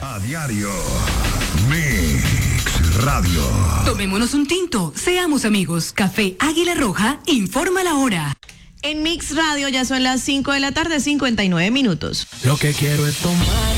A diario. Mix Radio. Tomémonos un tinto, seamos amigos. Café Águila Roja informa la hora. En Mix Radio ya son las 5 de la tarde, 59 minutos. Lo que quiero es tomar